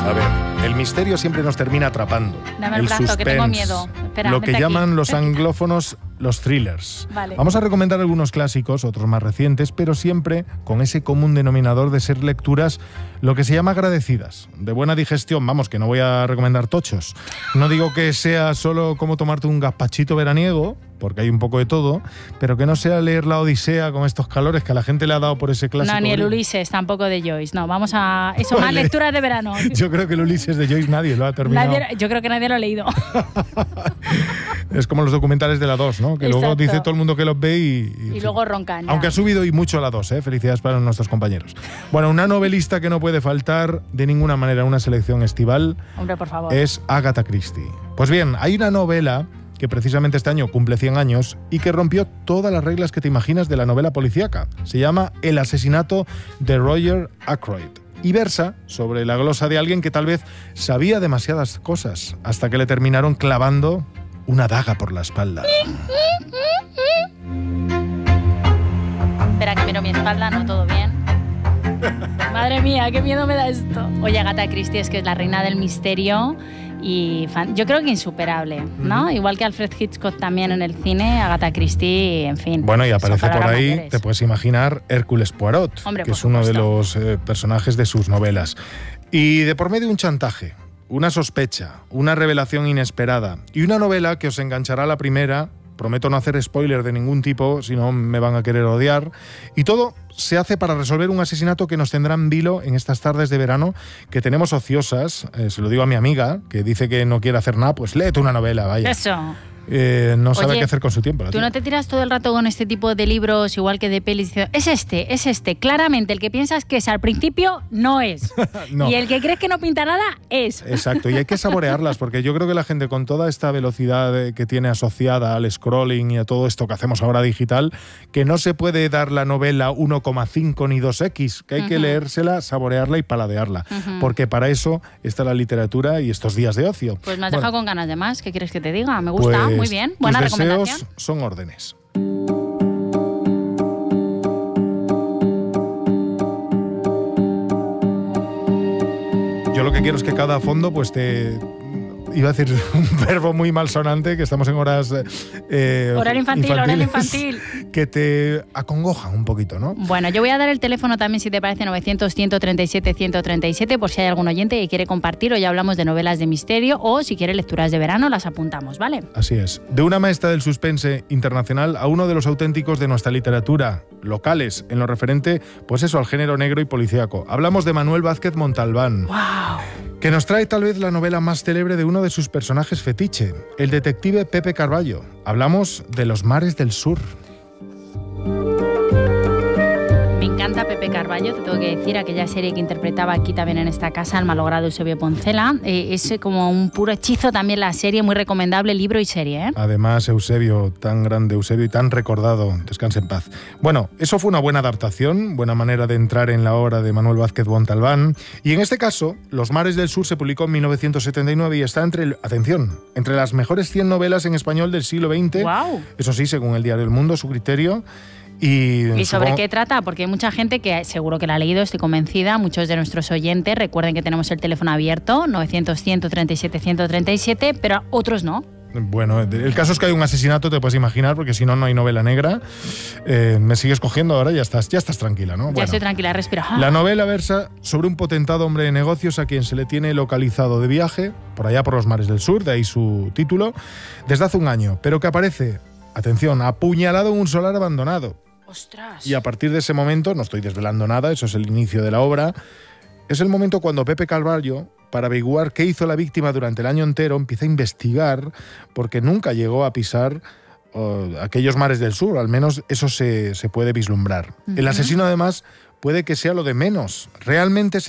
A ver, el misterio siempre nos termina atrapando. Dame el brazo, suspense, que tengo miedo. Espera, lo que vete llaman aquí. los anglófonos los thrillers. Vale. Vamos a recomendar algunos clásicos, otros más recientes, pero siempre con ese común denominador de ser lecturas lo que se llama agradecidas, de buena digestión. Vamos, que no voy a recomendar tochos. No digo que sea solo como tomarte un gazpachito veraniego, porque hay un poco de todo, pero que no sea leer la Odisea con estos calores que a la gente le ha dado por ese clásico. No, ni el Ulises, tampoco de Joyce. No, vamos a... Eso, más Vale. lecturas de verano. Yo creo que el Ulises de Joyce nadie lo ha terminado. Yo creo que nadie lo ha leído. Es como los documentales de la 2, ¿no? Que luego Exacto. dice todo el mundo que los ve y Y luego roncan. ya. aunque ha subido y mucho la 2, ¿eh? Felicidades para nuestros compañeros. Bueno, una novelista que no puede faltar de ninguna manera en una selección estival Hombre, por favor. es Agatha Christie. Pues bien, hay una novela que precisamente este año cumple 100 años y que rompió todas las reglas que te imaginas de la novela policíaca. Se llama El asesinato de Roger Ackroyd y versa sobre la glosa de alguien que tal vez sabía demasiadas cosas hasta que le terminaron clavando una daga por la espalda. Espera, que miro mi espalda, no todo bien. Madre mía, qué miedo me da esto. Oye, Agatha Christie es que es la reina del misterio y yo creo que insuperable, ¿no? Igual que Alfred Hitchcock también en el cine, Agatha Christie, en fin. Bueno, y aparece son por palabras ahí, mayores. te puedes imaginar, Hércules Poirot, Hombre, que por es uno de supuesto. los personajes de sus novelas. Y de por medio un chantaje, una sospecha, una revelación inesperada y una novela que os enganchará a la primera. Prometo no hacer spoiler de ningún tipo, si no me van a querer odiar. Y todo se hace para resolver un asesinato que nos tendrá en vilo en estas tardes de verano que tenemos ociosas. Se lo digo a mi amiga, que dice que no quiere hacer nada, pues léete una novela, vaya. Eso. No sabe Oye, qué hacer con su tiempo. la ¿Tú tía. no te tiras todo el rato con este tipo de libros, igual que de pelis? Es este. Claramente, el que piensas que es al principio, no es. No. Y el que crees que no pinta nada, es. Exacto, y hay que saborearlas, porque yo creo que la gente con toda esta velocidad que tiene asociada al scrolling y a todo esto que hacemos ahora digital, que no se puede dar la novela 1,5 ni 2x, que hay que leérsela, saborearla y paladearla, porque para eso está la literatura y estos días de ocio. Pues me has Bueno, dejado con ganas de más. ¿Qué quieres que te diga? Me gusta, pues, muy bien. Buena tus deseos recomendación. son órdenes. Yo lo que quiero es que cada fondo pues te... Iba a decir un verbo muy malsonante, que estamos en horas... Horario infantil, horario infantil. Que te acongojan un poquito, ¿no? Bueno, yo voy a dar el teléfono también, si te parece, 900-137-137, por si hay algún oyente que quiere compartir. Hoy hablamos de novelas de misterio o, si quiere, lecturas de verano, las apuntamos, ¿vale? Así es. De una maestra del suspense internacional a uno de los auténticos de nuestra literatura, locales, en lo referente, pues eso, al género negro y policíaco. Hablamos de Manuel Vázquez Montalbán. ¡Wow! Que nos trae tal vez la novela más célebre de uno de sus personajes fetiche, el detective Pepe Carballo. Hablamos de Los mares del sur. Me encanta Pepe Carballo, te tengo que decir, aquella serie que interpretaba aquí también en esta casa, el malogrado Eusebio Poncela. Es como un puro hechizo también la serie, muy recomendable, libro y serie, ¿eh? Además, Eusebio, tan grande Eusebio y tan recordado, descanse en paz. Bueno, eso fue una buena adaptación, buena manera de entrar en la obra de Manuel Vázquez Montalbán. Y en este caso, Los mares del sur se publicó en 1979 y está entre las mejores 100 novelas en español del siglo XX. ¡Wow! Eso sí, según el diario El Mundo, su criterio. ¿Y sobre qué trata? Porque hay mucha gente que seguro que la ha leído, estoy convencida, muchos de nuestros oyentes. Recuerden que tenemos el teléfono abierto, 900-137-137, pero otros no. Bueno, el caso es que hay un asesinato, te puedes imaginar, porque si no, no hay novela negra. Me sigues cogiendo ahora, ya estás tranquila, ¿no? Ya estoy tranquila, respira. La novela versa sobre un potentado hombre de negocios a quien se le tiene localizado de viaje, por allá por los mares del sur, de ahí su título, desde hace un año, pero que aparece, atención, apuñalado en un solar abandonado. ¡Ostras! Y a partir de ese momento, no estoy desvelando nada, eso es el inicio de la obra, es el momento cuando Pepe Carballo, para averiguar qué hizo la víctima durante el año entero, empieza a investigar, porque nunca llegó a pisar aquellos mares del sur, al menos eso se puede vislumbrar. El asesino, además, puede que sea lo de menos. Realmente